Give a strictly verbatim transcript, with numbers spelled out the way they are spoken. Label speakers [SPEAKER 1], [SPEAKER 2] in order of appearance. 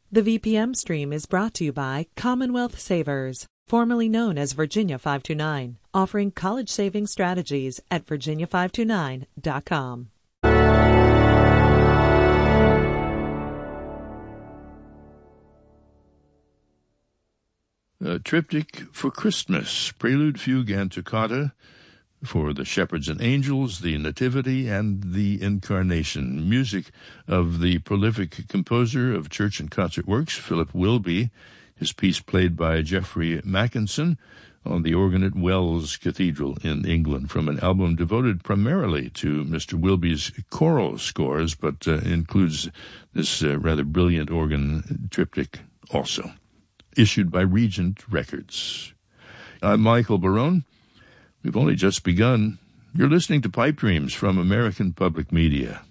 [SPEAKER 1] The V P M stream is brought to you by Commonwealth Savers, formerly known as Virginia five two nine, offering college saving strategies at virginia five two nine dot com.
[SPEAKER 2] A triptych for Christmas, Prelude, Fugue, and Toccata for the Shepherds and Angels, the Nativity, and the Incarnation. Music of the prolific composer of church and concert works, Philip Wilby, his piece played by Geoffrey Mackinson on the organ at Wells Cathedral in England, from an album devoted primarily to Mister Wilby's choral scores, but uh, includes this uh, rather brilliant organ triptych also, issued by Regent Records. I'm Michael Barone. We've only just begun. You're listening to Pipe Dreams from American Public Media.